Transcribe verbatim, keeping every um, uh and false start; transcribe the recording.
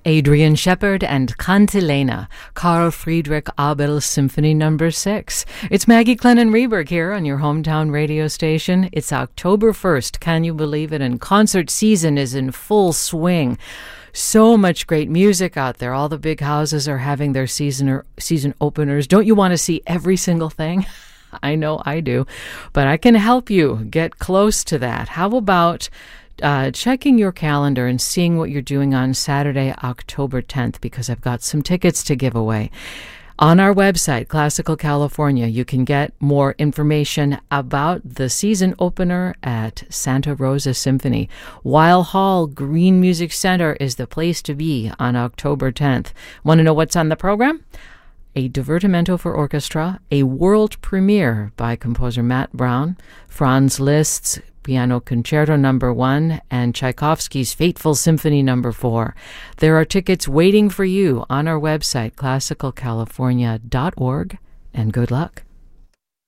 Adrian Shepard and Cantilena, Carl Friedrich Abel Symphony Number six. It's Maggie Clennon Reberg here on your hometown radio station. It's October first, can you believe it? And concert season is in full swing. So much great music out there. All the big houses are having their season or season openers. Don't you want to see every single thing? I know I do, but I can help you get close to that. How about Uh, checking your calendar and seeing what you're doing on Saturday, October tenth, because I've got some tickets to give away. On our website, Classical California, you can get more information about the season opener at Santa Rosa Symphony. Weil Hall Green Music Center is the place to be on October tenth. Want to know what's on the program? A divertimento for orchestra, a world premiere by composer Matt Brown, Franz Liszt's Piano Concerto Number One, and Tchaikovsky's Fateful Symphony Number Four. There are tickets waiting for you on our website, classical california dot org, and good luck.